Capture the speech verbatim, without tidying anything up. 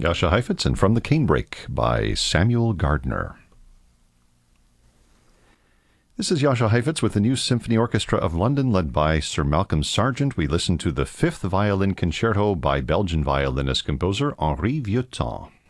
Jascha Heifetz and From the Canebrake by Samuel Gardner. This is Jascha Heifetz with the New Symphony Orchestra of London, led by Sir Malcolm Sargent. We listened to the Fifth Violin Concerto by Belgian violinist-composer Henri Vieuxtemps.